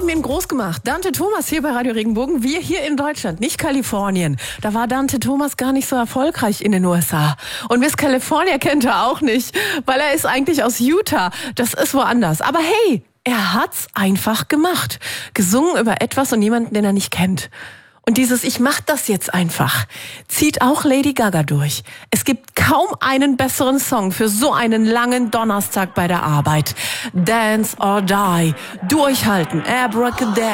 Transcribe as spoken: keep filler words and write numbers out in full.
haben ihn groß gemacht. Dante Thomas hier bei Radio Regenbogen. Wir hier in Deutschland, nicht Kalifornien. Da war Dante Thomas gar nicht so erfolgreich in den U S A. Und Miss California kennt er auch nicht, weil er ist eigentlich aus Utah. Das ist woanders. Aber hey, er hat's einfach gemacht. Gesungen über etwas und jemanden, den er nicht kennt. Und dieses Ich mach das jetzt einfach zieht auch Lady Gaga durch. Es gibt kaum einen besseren Song für so einen langen Donnerstag bei der Arbeit. Dance or Die. Durchhalten. Abracadabra.